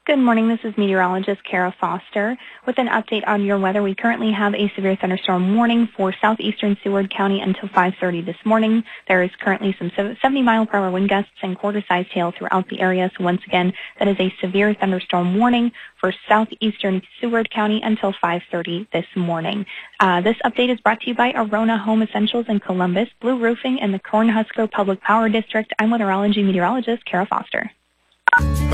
Good morning. This is meteorologist Kara Foster with an update on your weather. We currently have a severe thunderstorm warning for southeastern Seward County until 5:30 this morning. There is currently some 70-mile-per-hour wind gusts and quarter-sized hail throughout the area. So once again, that is a severe thunderstorm warning for southeastern Seward County until 5:30 this morning. This update is brought to you by Arona Home Essentials in Columbus, Blue Roofing, and the Cornhusker Public Power District. I'm weatherology meteorologist Kara Foster.